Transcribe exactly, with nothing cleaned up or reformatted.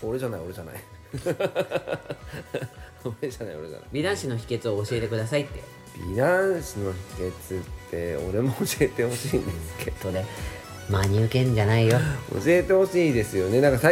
俺じゃない俺じゃない俺じゃない俺じゃない美男子の秘訣を教えてくださいって。 美男子の秘訣って俺も教えてほしいんですけどそれ真に受けんじゃないよ。 教えてほしいですよね。なんか最